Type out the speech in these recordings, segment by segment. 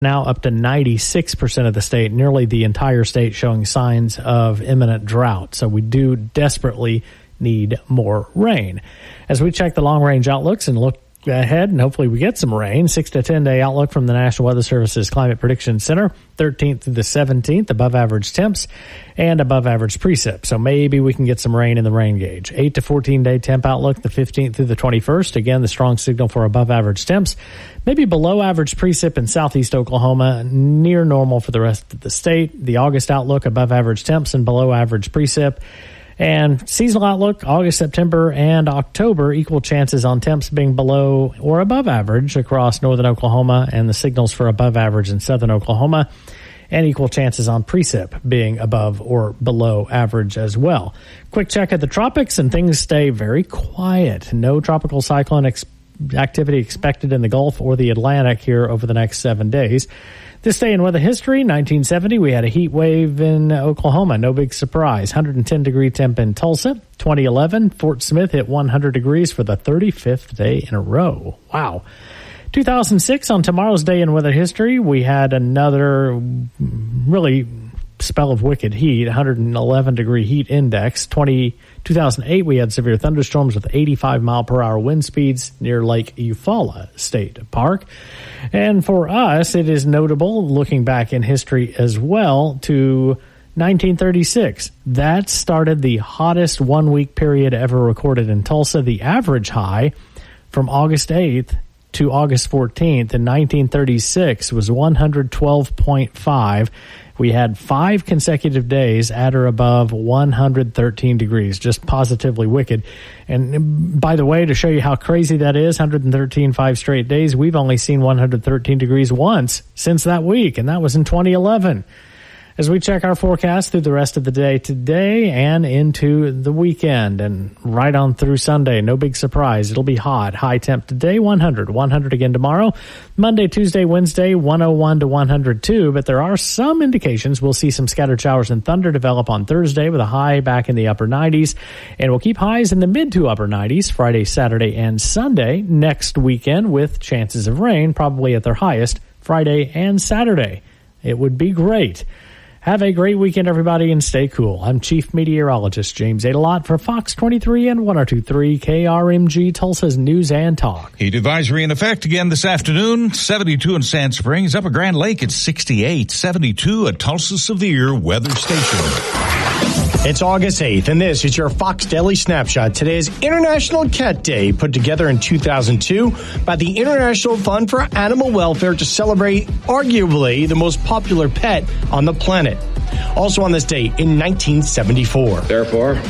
now up to 96% of the state, nearly the entire state showing signs of imminent drought. So we do desperately need more rain. As we check the long-range outlooks and look ahead, and hopefully we get some rain, 6 to 10 day outlook from the National Weather Service's Climate Prediction Center, 13th through the 17th, above average temps and above average precip. So maybe we can get some rain in the rain gauge. 8 to 14 day temp outlook, the 15th through the 21st. Again, the strong signal for above average temps. Maybe below average precip in southeast Oklahoma, near normal for the rest of the state. The August outlook, above average temps and below average precip. And seasonal outlook, August, September, and October, equal chances on temps being below or above average across northern Oklahoma, and the signals for above average in southern Oklahoma, and equal chances on precip being above or below average as well. Quick check at the tropics, and things stay very quiet. No tropical cyclone activity expected in the Gulf or the Atlantic here over the next 7 days. This day in weather history, 1970, we had a heat wave in Oklahoma. No big surprise. 110-degree temp in Tulsa. 2011, Fort Smith hit 100 degrees for the 35th day in a row. Wow. 2006, on tomorrow's day in weather history, we had another really spell of wicked heat, 111-degree heat index. 2008, we had severe thunderstorms with 85-mile-per-hour wind speeds near Lake Eufaula State Park. And for us, it is notable, looking back in history as well, to 1936. That started the hottest one-week period ever recorded in Tulsa. The average high from August 8th to August 14th in 1936 was 112.5. We had 5 consecutive days at or above 113 degrees, just positively wicked. And by the way, to show you how crazy that is, 113 5 straight days, we've only seen 113 degrees once since that week, and that was in 2011. As we check our forecast through the rest of the day today and into the weekend and right on through Sunday, no big surprise. It'll be hot. High temp today, 100 again tomorrow. Monday, Tuesday, Wednesday, 101 to 102. But there are some indications we'll see some scattered showers and thunder develop on Thursday with a high back in the upper 90s. And we'll keep highs in the mid to upper 90s Friday, Saturday, and Sunday next weekend with chances of rain probably at their highest Friday and Saturday. It would be great. Have a great weekend, everybody, and stay cool. I'm Chief Meteorologist James Adelot for Fox 23 and 102.3 KRMG, Tulsa's News and Talk. Heat advisory in effect again this afternoon. 72 in Sand Springs. Upper Grand Lake at 68. 72 at Tulsa Severe Weather Station. It's August 8th, and this is your Fox Daily Snapshot. Today is International Cat Day, put together in 2002 by the International Fund for Animal Welfare to celebrate arguably the most popular pet on the planet. Also on this date in 1974. Therefore,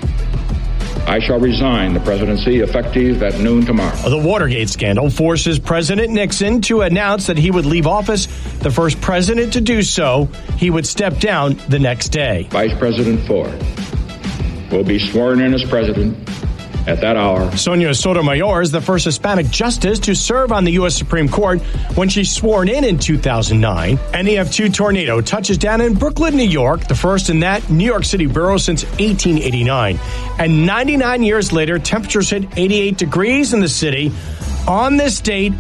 I shall resign the presidency effective at noon tomorrow. The Watergate scandal forces President Nixon to announce that he would leave office. The first president to do so, he would step down the next day. Vice President Ford will be sworn in as president at that hour. Sonia Sotomayor is the first Hispanic justice to serve on the U.S. Supreme Court when she's sworn in 2009. An EF2 tornado touches down in Brooklyn, New York, the first in that New York City borough since 1889. And 99 years later, temperatures hit 88 degrees in the city. On this date,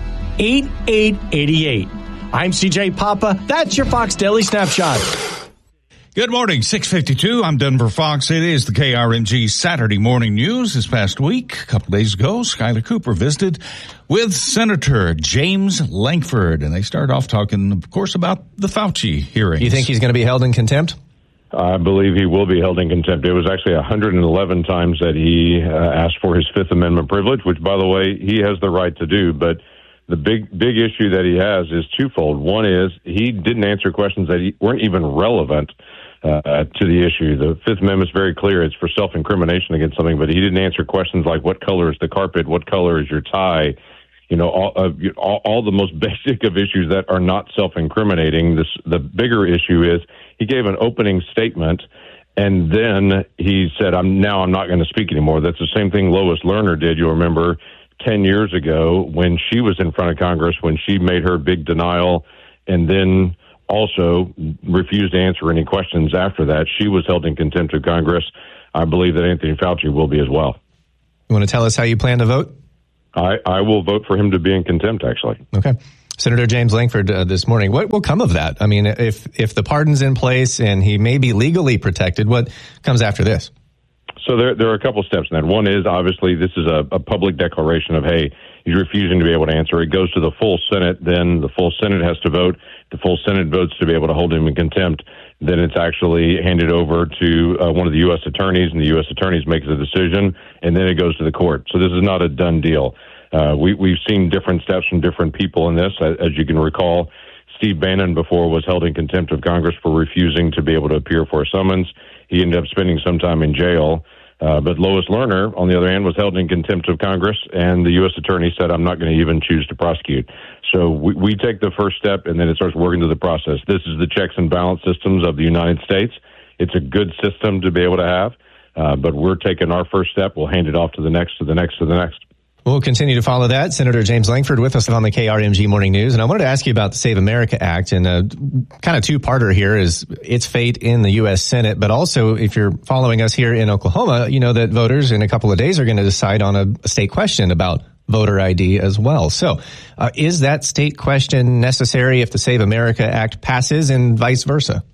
8888. I'm CJ Papa. That's your Fox Daily Snapshot. Good morning, 6:52. I'm Denver Fox. It is the KRMG Saturday Morning News. This past week, a couple days ago, Skylar Cooper visited with Senator James Lankford, and they started off talking, of course, about the Fauci hearings. You think he's going to be held in contempt? I believe he will be held in contempt. It was actually 111 times that he asked for his Fifth Amendment privilege, which, by the way, he has the right to do, but the big issue that he has is twofold. One is he didn't answer questions that weren't even relevant to the issue. The Fifth Amendment is very clear. It's for self-incrimination against something, but he didn't answer questions like what color is the carpet, what color is your tie, all the most basic of issues that are not self-incriminating. The bigger issue is he gave an opening statement, and then he said, I'm not going to speak anymore. That's the same thing Lois Lerner did, you'll remember, 10 years ago when she was in front of Congress, when she made her big denial and then also refused to answer any questions after that. She was held in contempt of Congress. I believe that Anthony Fauci will be as well. You want to tell us how you plan to vote? I will vote for him to be in contempt, actually. Okay. Senator James Lankford this morning, what will come of that? I mean, if the pardon's in place and he may be legally protected, what comes after this? So there are a couple steps in that. One is, obviously, this is a public declaration of, hey, he's refusing to be able to answer. It goes to the full Senate. Then the full Senate has to vote. The full Senate votes to be able to hold him in contempt. Then it's actually handed over to one of the U.S. attorneys, and the U.S. attorneys makes a decision, and then it goes to the court. So this is not a done deal. We've seen different steps from different people in this. As you can recall, Steve Bannon before was held in contempt of Congress for refusing to be able to appear for a summons. He ended up spending some time in jail. But Lois Lerner, on the other hand, was held in contempt of Congress, and the U.S. attorney said, I'm not going to even choose to prosecute. So we take the first step, and then it starts working through the process. This is the checks and balance systems of the United States. It's a good system to be able to have, but we're taking our first step. We'll hand it off to the next, to the next, to the next. We'll continue to follow that. Senator James Lankford with us on the KRMG Morning News. And I wanted to ask you about the Save America Act. And a kind of two-parter here is its fate in the U.S. Senate. But also, if you're following us here in Oklahoma, you know that voters in a couple of days are going to decide on a state question about voter ID as well. So is that state question necessary if the Save America Act passes and vice versa?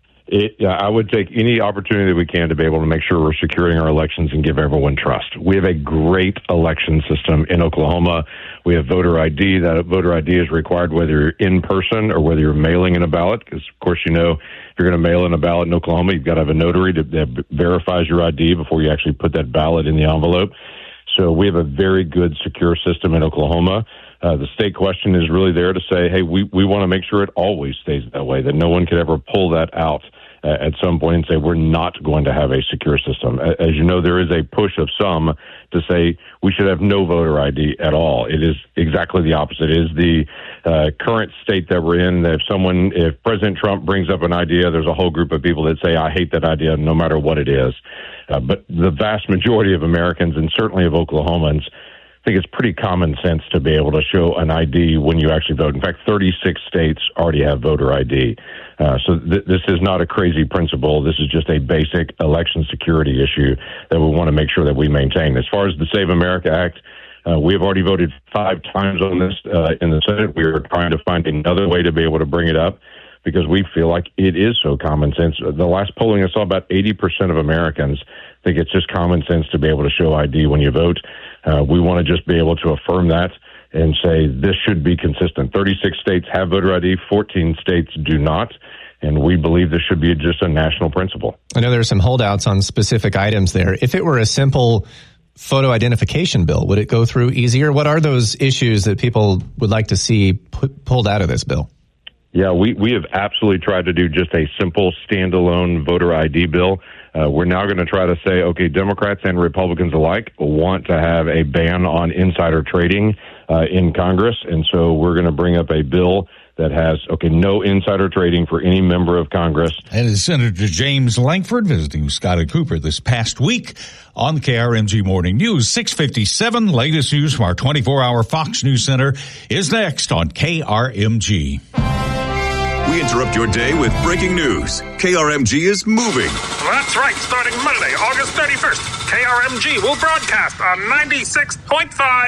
I would take any opportunity that we can to be able to make sure we're securing our elections and give everyone trust. We have a great election system in Oklahoma. We have voter ID. That voter ID is required whether you're in person or whether you're mailing in a ballot, because, of course, you know, if you're going to mail in a ballot in Oklahoma, you've got to have a notary that verifies your ID before you actually put that ballot in the envelope. So we have a very good, secure system in Oklahoma. The state question is really there to say, hey, we want to make sure it always stays that way, that no one could ever pull that out at some point and say we're not going to have a secure system. As you know, there is a push of some to say we should have no voter ID at all. It is exactly the opposite. It is the current state that we're in, that if President Trump brings up an idea, there's a whole group of people that say, I hate that idea no matter what it is. But the vast majority of Americans, and certainly of Oklahomans, I think it's pretty common sense to be able to show an ID when you actually vote. In fact, 36 states already have voter ID. So this is not a crazy principle. This is just a basic election security issue that we want to make sure that we maintain. As far as the Save America Act, we have already voted 5 times on this in the Senate. We are trying to find another way to be able to bring it up because we feel like it is so common sense. The last polling I saw, about 80% of Americans think it's just common sense to be able to show ID when you vote. We want to just be able to affirm that and say this should be consistent. 36 states have voter ID, 14 states do not, and we believe this should be just a national principle. I know there are some holdouts on specific items there. If it were a simple photo identification bill, would it go through easier? What are those issues that people would like to see pulled out of this bill? Yeah, we have absolutely tried to do just a simple standalone voter ID bill. We're now going to try to say, okay, Democrats and Republicans alike want to have a ban on insider trading in Congress. And so we're going to bring up a bill that has, no insider trading for any member of Congress. And it's Senator James Lankford visiting Skyler Cooper this past week on the KRMG Morning News. 6:57, latest news from our 24-hour Fox News Center is next on KRMG. We interrupt your day with breaking news. KRMG is moving. That's right. Starting Monday, August 31st, KRMG will broadcast on 96.5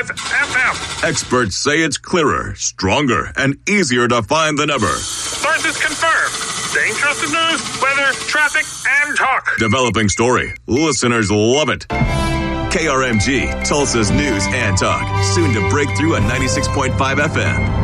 FM. Experts say it's clearer, stronger, and easier to find the number. Sources confirm. Staying trusted news, weather, traffic, and talk. Developing story. Listeners love it. KRMG, Tulsa's news and talk. Soon to break through on 96.5 FM.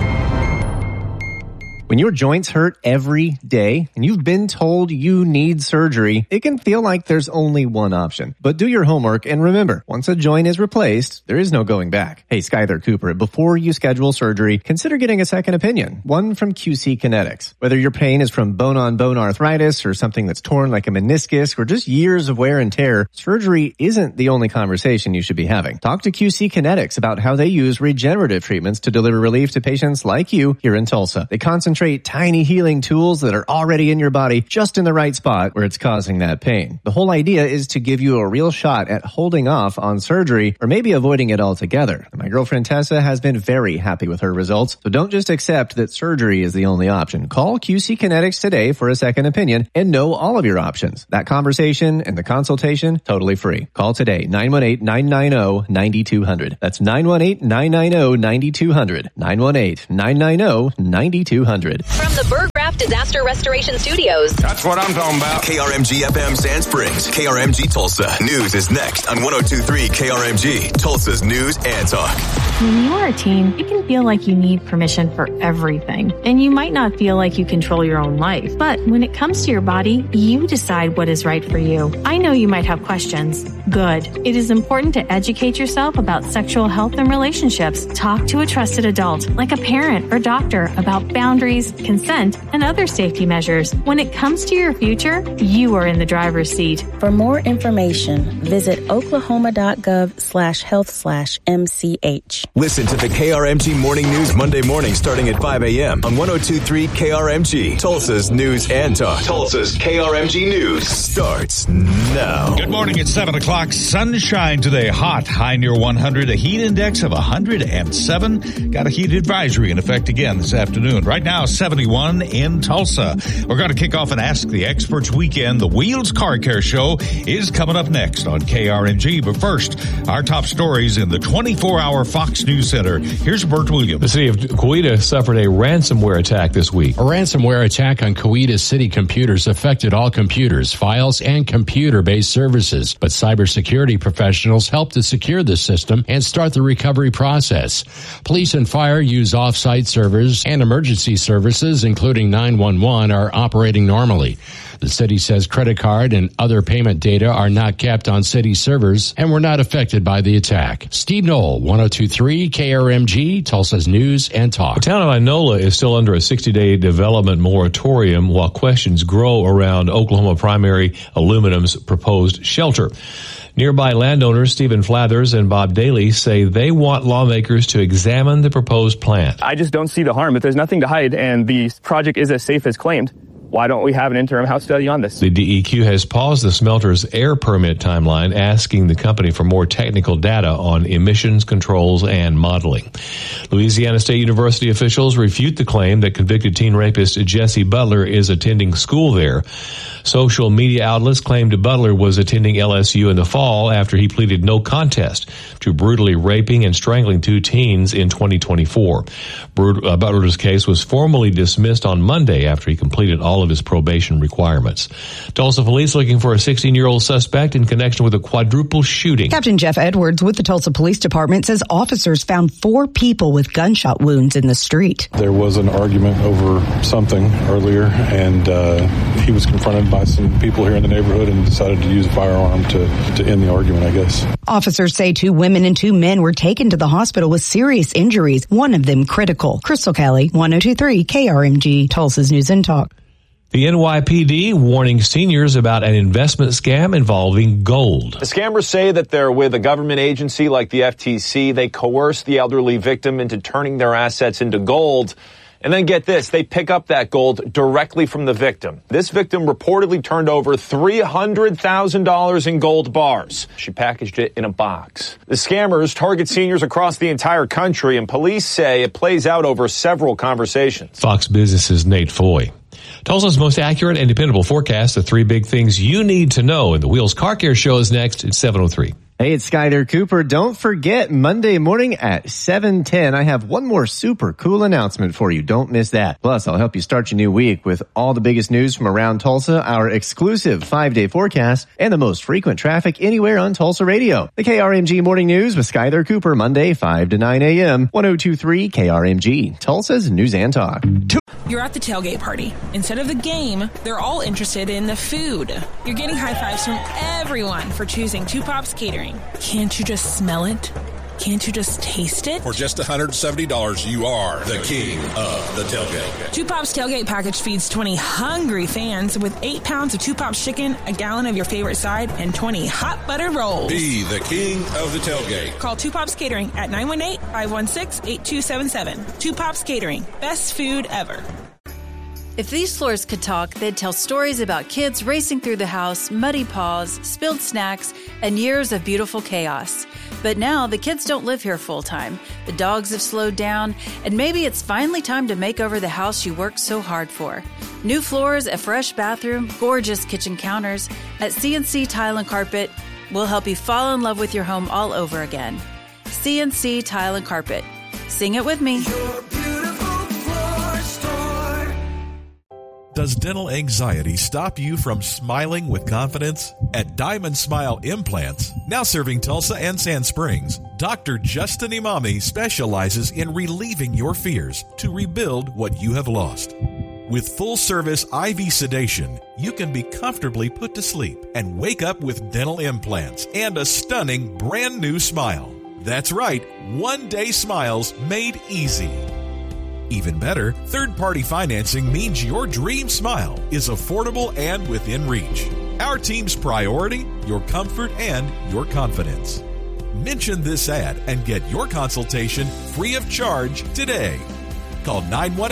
When your joints hurt every day and you've been told you need surgery, it can feel like there's only one option. But do your homework and remember, once a joint is replaced, there is no going back. Hey, Skyler Cooper, before you schedule surgery, consider getting a second opinion, one from QC Kinetics. Whether your pain is from bone-on-bone arthritis or something that's torn like a meniscus or just years of wear and tear, surgery isn't the only conversation you should be having. Talk to QC Kinetics about how they use regenerative treatments to deliver relief to patients like you here in Tulsa. They concentrate concentrate tiny healing tools that are already in your body just in the right spot where it's causing that pain. The whole idea is to give you a real shot at holding off on surgery or maybe avoiding it altogether. My girlfriend Tessa has been very happy with her results, so don't just accept that surgery is the only option. Call QC Kinetics today for a second opinion and know all of your options. That conversation and the consultation, totally free. Call today, 918-990-9200. That's 918-990-9200. 918-990-9200. From the Berg Raft Disaster Restoration Studios. That's what I'm talking about. KRMG FM Sand Springs, KRMG Tulsa. News is next on 102.3 KRMG, Tulsa's News and Talk. When you are a teen, you can feel like you need permission for everything, and you might not feel like you control your own life. But when it comes to your body, you decide what is right for you. I know you might have questions. Good. It is important to educate yourself about sexual health and relationships. Talk to a trusted adult, like a parent or doctor, about boundaries, consent, and other safety measures. When it comes to your future, you are in the driver's seat. For more information, visit oklahoma.gov/health/MCH. Listen to the KRMG Morning News Monday morning starting at 5 a.m. on 102.3 KRMG, Tulsa's News and Talk. Tulsa's KRMG News starts now. Good morning. It's 7 o'clock. Sunshine today. Hot. High near 100. A heat index of 107. Got a heat advisory in effect again this afternoon. Right now, 71 in Tulsa. We're going to kick off an Ask the Experts weekend. The Wheels Car Care Show is coming up next on KRMG. But first, our top stories in the 24-hour Fox News Center. Here's Bert Williams. The city of Coweta suffered a ransomware attack this week. A ransomware attack on Coweta city computers affected all computers, files, and computer-based services. But cybersecurity professionals helped to secure the system and start the recovery process. Police and fire use off-site servers, and emergency services, including 911, are operating normally. The city says credit card and other payment data are not kept on city servers and were not affected by the attack. Steve Knoll, 102.3 KRMG, Tulsa's News and Talk. The town of Inola is still under a 60-day development moratorium while questions grow around Oklahoma Primary Aluminum's proposed shelter. Nearby landowners Stephen Flathers and Bob Daly say they want lawmakers to examine the proposed plant. I just don't see the harm. If there's nothing to hide and the project is as safe as claimed, why don't we have an interim House study on this? The DEQ has paused the smelter's air permit timeline, asking the company for more technical data on emissions controls and modeling. Louisiana State University officials refute the claim that convicted teen rapist Jesse Butler is attending school there. Social media outlets claimed Butler was attending LSU in the fall after he pleaded no contest to brutally raping and strangling two teens in 2024. Butler's case was formally dismissed on Monday after he completed all of his probation requirements. Tulsa police looking for a 16-year-old suspect in connection with a quadruple shooting. Captain Jeff Edwards with the Tulsa Police Department says officers found 4 people with gunshot wounds in the street. There was an argument over something earlier, and he was confronted by some people here in the neighborhood and decided to use a firearm to end the argument, I guess. Officers say 2 women and 2 men were taken to the hospital with serious injuries, one of them critical. Crystal Kelly, 102.3 KRMG, Tulsa's News and Talk. The NYPD warning seniors about an investment scam involving gold. The scammers say that they're with a government agency like the FTC. They coerce the elderly victim into turning their assets into gold. And then get this, they pick up that gold directly from the victim. This victim reportedly turned over $300,000 in gold bars. She packaged it in a box. The scammers target seniors across the entire country, and police say it plays out over several conversations. Fox Business's Nate Foy. Tulsa's most accurate and dependable forecast, the 3 big things you need to know. And the Wheels Car Care Show is next at 7:03. Hey, it's Skyler Cooper. Don't forget, Monday morning at 7:10, I have one more super cool announcement for you. Don't miss that. Plus, I'll help you start your new week with all the biggest news from around Tulsa, our exclusive 5-day forecast, and the most frequent traffic anywhere on Tulsa radio. The KRMG Morning News with Skyler Cooper, Monday, 5 to 9 a.m., 102.3 KRMG, Tulsa's News and Talk. You're at the tailgate party. Instead of the game, they're all interested in the food. You're getting high fives from everyone for choosing Two Pops Catering. Can't you just smell it? Can't you just taste it? For just $170, you are the king of the tailgate. Two Pops Tailgate Package feeds 20 hungry fans with 8 pounds of Two Pops chicken, a gallon of your favorite side, and 20 hot buttered rolls. Be the king of the tailgate. Call Two Pops Catering at 918-516-8277. Two Pops Catering. Best food ever. If these floors could talk, they'd tell stories about kids racing through the house, muddy paws, spilled snacks, and years of beautiful chaos. But now the kids don't live here full time. The dogs have slowed down, and maybe it's finally time to make over the house you worked so hard for. New floors, a fresh bathroom, gorgeous kitchen counters. At CNC Tile and Carpet, we'll help you fall in love with your home all over again. CNC Tile and Carpet. Sing it with me. Does dental anxiety stop you from smiling with confidence? At Diamond Smile Implants, now serving Tulsa and Sand Springs, Dr. Justin Imami specializes in relieving your fears to rebuild what you have lost. With full-service IV sedation, you can be comfortably put to sleep and wake up with dental implants and a stunning brand new smile. That's right, one-day smiles made easy. Even better, third-party financing means your dream smile is affordable and within reach. Our team's priority, your comfort and your confidence. Mention this ad and get your consultation free of charge today. Call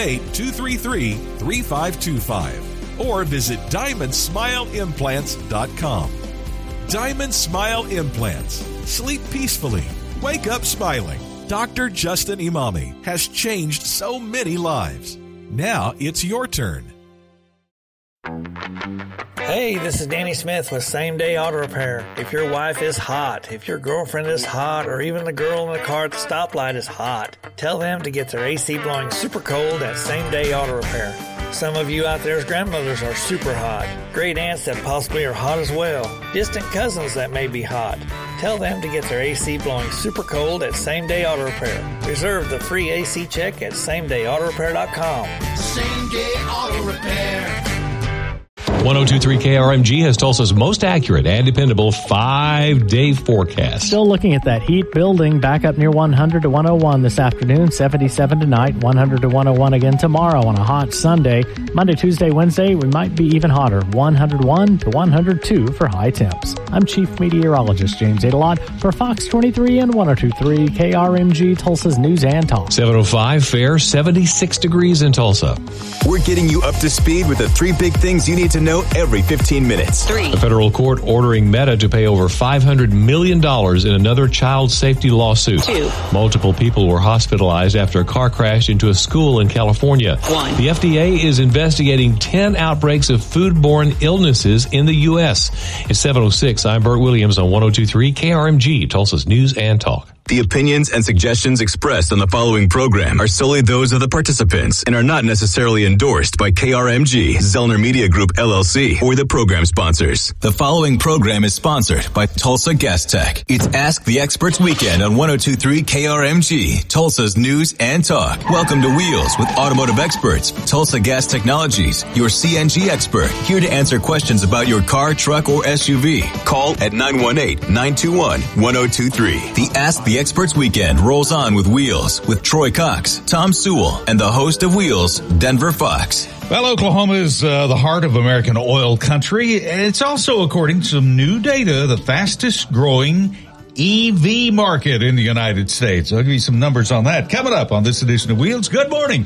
918-233-3525 or visit DiamondSmileImplants.com. Diamond Smile Implants. Sleep peacefully. Wake up smiling. Dr. Justin Imami has changed so many lives. Now it's your turn. Hey, this is Danny Smith with Same Day Auto Repair. If your wife is hot, if your girlfriend is hot, or even the girl in the car at the stoplight is hot, tell them to get their AC blowing super cold at Same Day Auto Repair. Some of you out there's grandmothers are super hot. Great aunts that possibly are hot as well. Distant cousins that may be hot. Tell them to get their AC blowing super cold at Same Day Auto Repair. Reserve the free AC check at SameDayAutoRepair.com. Same Day Auto Repair. 1023 KRMG has Tulsa's most accurate and dependable 5-day forecast. Still looking at that heat building back up near 100 to 101 this afternoon, 77 tonight, 100 to 101 again tomorrow on a hot Sunday. Monday, Tuesday, Wednesday, we might be even hotter, 101 to 102 for high temps. I'm Chief Meteorologist James Adelot for Fox 23 and 1023 KRMG, Tulsa's News and Talk. 705 fair, 76 degrees in Tulsa. We're getting you up to speed with the 3 big things you need to know every 15 minutes. 3. A federal court ordering Meta to pay over $500 million in another child safety lawsuit. 2. Multiple people were hospitalized after a car crashed into a school in California. 1. The FDA is investigating 10 outbreaks of foodborne illnesses in the U.S. It's 7:06. I'm Bert Williams on 1023 KRMG, Tulsa's News and Talk. The opinions and suggestions expressed on the following program are solely those of the participants and are not necessarily endorsed by KRMG, Zellner Media Group, LLC, or the program sponsors. The following program is sponsored by Tulsa Gas Tech. It's Ask the Experts Weekend on 1023 KRMG, Tulsa's News and Talk. Welcome to Wheels with automotive experts, Tulsa Gas Technologies, your CNG expert, here to answer questions about your car, truck, or SUV. Call at 918-921-1023. The Ask the Experts Weekend rolls on with Wheels with Troy Cox, Tom Sewell, and the host of Wheels, Denver Fox. Well, Oklahoma is the heart of American oil country. It's also, according to some new data, the fastest growing EV market in the United States. I'll give you some numbers on that coming up on this edition of Wheels. Good morning.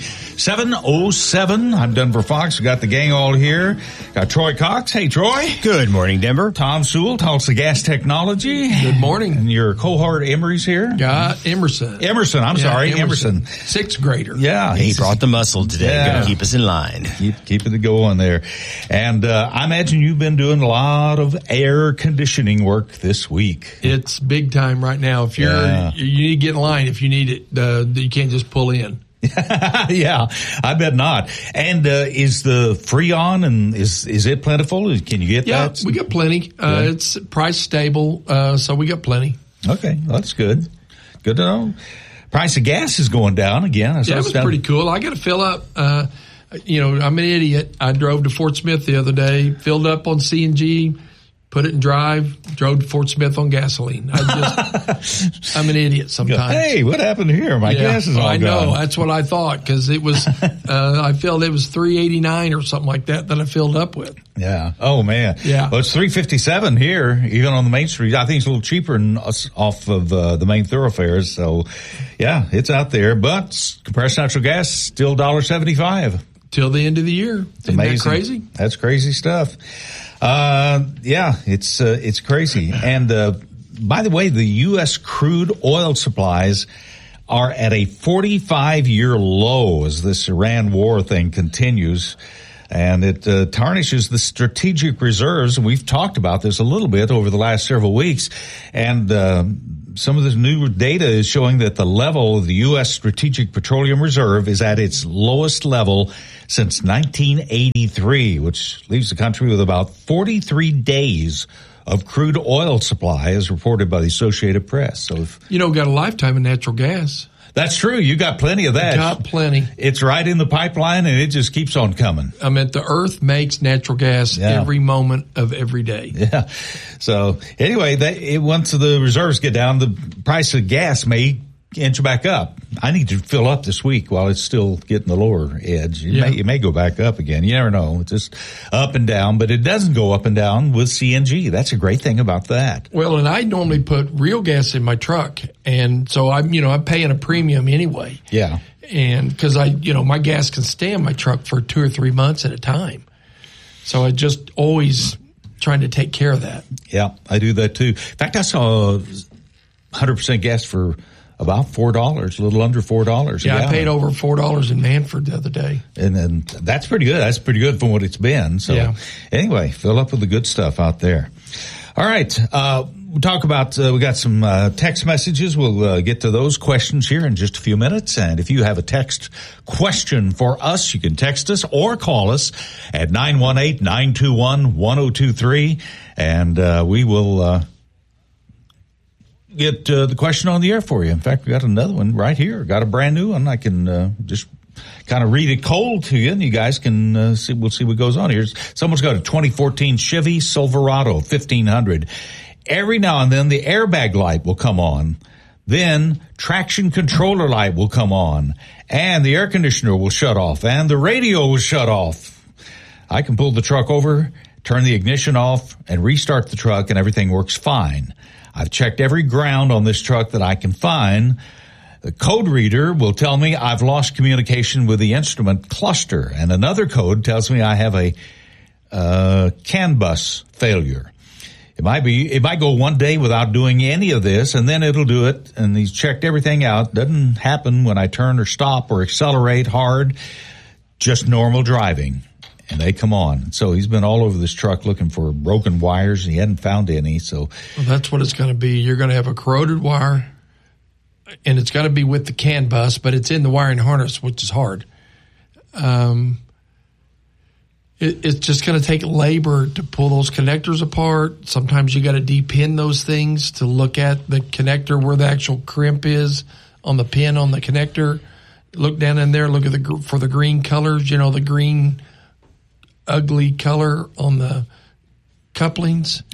7:07. I'm Denver Fox. We got the gang all here. Got Troy Cox. Hey, Troy. Good morning, Denver. Tom Sewell, Tulsa Gas Technology. Good morning. And your cohort Emery's here. Got Emerson. Emerson. Emerson. Sixth grader. Yeah. He brought the muscle today. Yeah. Going to keep us in line. Keeping it going there. And I imagine you've been doing a lot of air conditioning work this week. It's big time right now. If you need to get in line if you need it. You can't just pull in. Yeah, I bet not. And is the Freon and is it plentiful? Can you get that? Yeah, we got plenty. It's price stable, so we got plenty. Okay, well, that's good. Good to know. Price of gas is going down again. That was pretty cool. I got to fill up. I'm an idiot. I drove to Fort Smith the other day, filled up on CNG, put it in drive, drove to Fort Smith on gasoline. I'm an idiot sometimes. Hey, what happened here? My gas is all gone. I know. That's what I thought because it was, I filled it was $3.89 or something like that I filled up with. Yeah. Oh, man. Yeah. Well, it's $3.57 here, even on the main street. I think it's a little cheaper off of the main thoroughfares. So, yeah, it's out there. But compressed natural gas, still $1.75. till the end of the year. It's amazing. Isn't that crazy? That's crazy stuff. Yeah, it's crazy. And by the way, the U.S. crude oil supplies are at a 45-year low as this Iran war thing continues. And it tarnishes the strategic reserves. And we've talked about this a little bit over the last several weeks. And some of this new data is showing that the level of the U.S. Strategic Petroleum Reserve is at its lowest level since 1983, which leaves the country with about 43 days of crude oil supply, as reported by the Associated Press. So, if got a lifetime of natural gas. That's true. You got plenty of that. Got plenty. It's right in the pipeline, and it just keeps on coming. I mean, the earth makes natural gas every moment of every day. Yeah. So anyway, once the reserves get down, the price of gas may inch back up. I need to fill up this week while it's still getting the lower edge. It may go back up again. You never know. It's just up and down, but it doesn't go up and down with CNG. That's a great thing about that. Well, and I normally put real gas in my truck, and so I'm paying a premium anyway. Yeah. And because my gas can stay in my truck for 2 or 3 months at a time. So I just always trying to take care of that. Yeah, I do that too. In fact, I saw 100% gas for about $4, a little under $4. Yeah, I paid over $4 in Manford the other day. And then that's pretty good. That's pretty good from what it's been. So anyway, fill up with the good stuff out there. All right. We'll talk about, we got some text messages. We'll get to those questions here in just a few minutes. And if you have a text question for us, you can text us or call us at 918-921-1023. And we will get the question on the air for you. In fact, we got another one right here. Got a brand new one. I can just kind of read it cold to you, and you guys can see. We'll see what goes on here. Someone's got a 2014 Chevy Silverado 1500. Every now and then, the airbag light will come on. Then traction controller light will come on, and the air conditioner will shut off, and the radio will shut off. I can pull the truck over, turn the ignition off, and restart the truck, and everything works fine. I've checked every ground on this truck that I can find. The code reader will tell me I've lost communication with the instrument cluster, and another code tells me I have a CAN bus failure. It might go one day without doing any of this, and then it'll do it, and he's checked everything out. Doesn't happen when I turn or stop or accelerate hard, just normal driving. And they come on. So he's been all over this truck looking for broken wires, and he hadn't found any. So that's what it's going to be. You're going to have a corroded wire, and it's got to be with the CAN bus, but it's in the wiring harness, which is hard. It's just going to take labor to pull those connectors apart. Sometimes you got to depin those things to look at the connector where the actual crimp is on the pin on the connector. Look down in there. Look at for the green colors. The green ugly color on the couplings.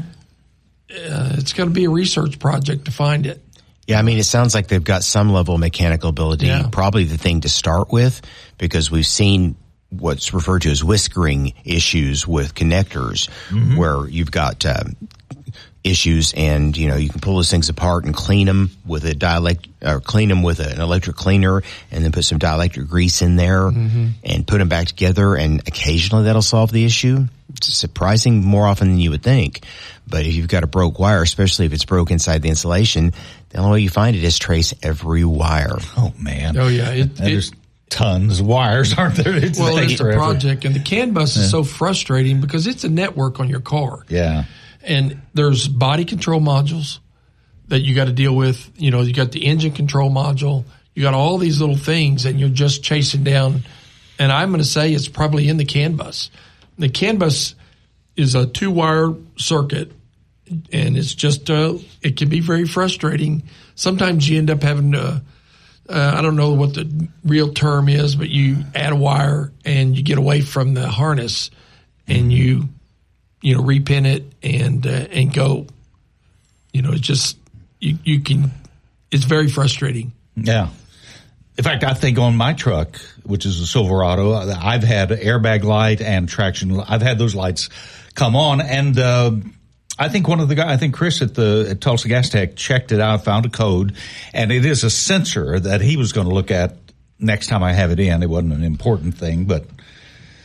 It's going to be a research project to find it. Yeah, I mean, it sounds like they've got some level of mechanical ability, probably the thing to start with, because we've seen what's referred to as whiskering issues with connectors, where you've got issues, and you can pull those things apart and clean them with clean them with an electric cleaner, and then put some dielectric grease in there and put them back together, and occasionally that'll solve the issue. It's surprising more often than you would think. But if you've got a broke wire, especially if it's broke inside the insulation, the only way you find it is trace every wire. Oh man! Oh yeah, there's tons of wires, aren't there? It's a project, and the CAN bus is so frustrating because it's a network on your car. Yeah. And there's body control modules that you got to deal with. You got the engine control module. You got all these little things, and you're just chasing down. And I'm going to say it's probably in the CAN bus. The CAN bus is a 2-wire circuit, and it's just it can be very frustrating. Sometimes you end up having to, I don't know what the real term is, but you add a wire and you get away from the harness, and you repin it and go. It's just you can. It's very frustrating. Yeah. In fact, I think on my truck, which is a Silverado, I've had airbag light and traction. I've had those lights come on, and I think one of the guys, I think Chris at Tulsa Gas Tech checked it out, found a code, and it is a sensor that he was going to look at next time I have it in. It wasn't an important thing, but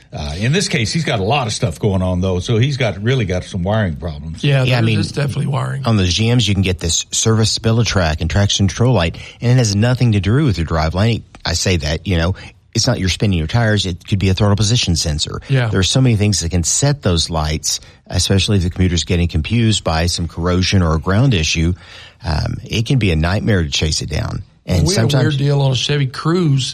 In this case, he's got a lot of stuff going on, though, so he's really got some wiring problems. Yeah, it's definitely wiring. On those GMs, you can get this service SpillaTrack and traction control light, and it has nothing to do with your driveline. I say that, it's not you're spinning your tires. It could be a throttle position sensor. Yeah. There are so many things that can set those lights, especially if the commuter's getting confused by some corrosion or a ground issue. It can be a nightmare to chase it down. And we had a weird deal on a Chevy Cruze.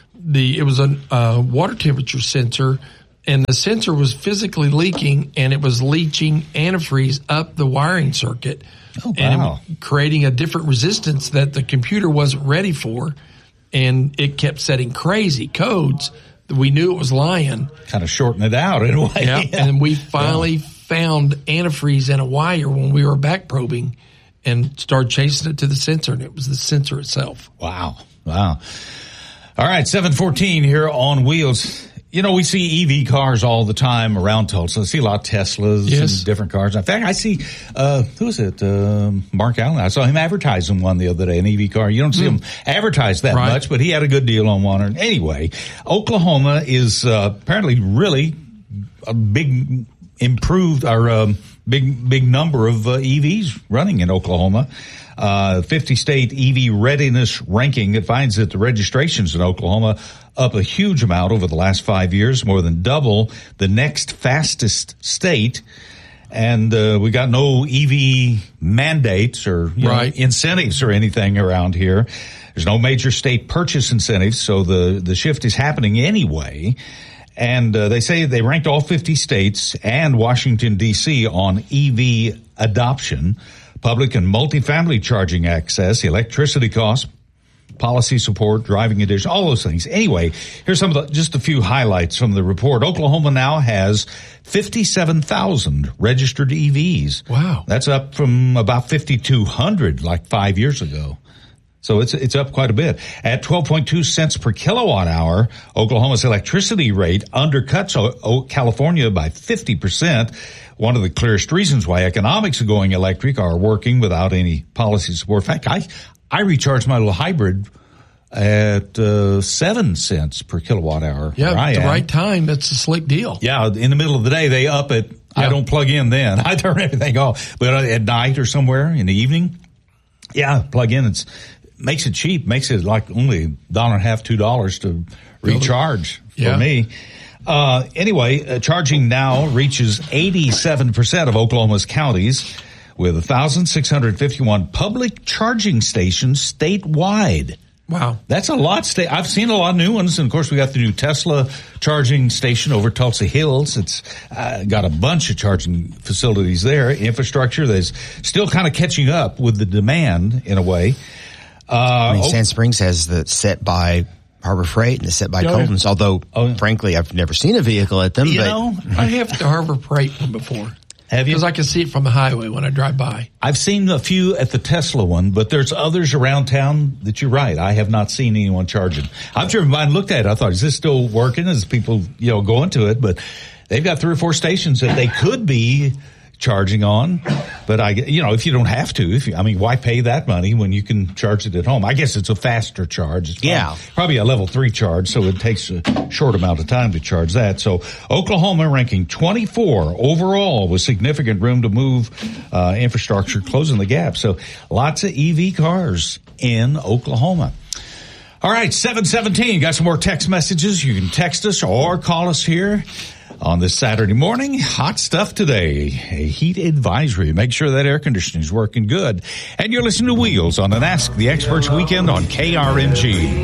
It was a water temperature sensor, and the sensor was physically leaking, and it was leaching antifreeze up the wiring circuit. Oh, wow. And creating a different resistance that the computer wasn't ready for. And it kept setting crazy codes that we knew it was lying. Kind of shorten it out in a way. Yeah. And we finally found antifreeze in a wire when we were back probing and started chasing it to the sensor, and it was the sensor itself. Wow. All right, 7:14 here on Wheels. We see EV cars all the time around Tulsa. I see a lot of Teslas and different cars. In fact, I see, who is it? Mark Allen. I saw him advertising one the other day, an EV car. You don't see him advertise that much, but he had a good deal on one. Anyway, Oklahoma is apparently really a big improved, or big number of EVs running in Oklahoma. 50-state EV readiness ranking, it finds that the registrations in Oklahoma up a huge amount over the last 5 years, more than double the next fastest state. And we got no EV mandates or incentives or anything around here. There's no major state purchase incentives, so the shift is happening anyway. And they say they ranked all 50 states and Washington, D.C. on EV adoption, public and multifamily charging access, electricity costs, policy support, driving edition, all those things. Anyway, here's just a few highlights from the report. Oklahoma now has 57,000 registered EVs. Wow. That's up from about 5,200 like 5 years ago. So it's up quite a bit. At 12.2 cents per kilowatt hour, Oklahoma's electricity rate undercuts California by 50%. One of the clearest reasons why economics of going electric are working without any policy support. In fact, I recharge my little hybrid at 7 cents per kilowatt hour. Yeah, at the right time, that's a slick deal. Yeah, in the middle of the day, they up it. Yeah. I don't plug in then. I turn everything off. But at night or somewhere in the evening, plug in. Makes it cheap, makes it like only $1.50, $2 to recharge for me. Anyway, charging now reaches 87% of Oklahoma's counties with 1,651 public charging stations statewide. Wow. That's a lot. I've seen a lot of new ones. And of course, we got the new Tesla charging station over Tulsa Hills. It's got a bunch of charging facilities there. Infrastructure that's still kind of catching up with the demand in a way. Sand Springs has the set by Harbor Freight and the set by Colton's, although, frankly, I've never seen a vehicle at them. I have the Harbor Freight one before. Have you? Because I can see it from the highway when I drive by. I've seen a few at the Tesla one, but there's others around town that you're right. I have not seen anyone charging. I've driven by and looked at it. I thought, is this still working? As people, going to it, but they've got 3 or 4 stations that they could be charging on, but if you don't have to, why pay that money when you can charge it at home? I guess it's a faster charge. It's probably a level 3 charge, so it takes a short amount of time to charge that. So Oklahoma ranking 24 overall with significant room to move, infrastructure, closing the gap. So lots of EV cars in Oklahoma. All right, 7:17. Got some more text messages. You can text us or call us here on this Saturday morning. Hot stuff today. A heat advisory. Make sure that air conditioning is working good. And you're listening to Wheels on an Ask the Experts weekend on KRMG.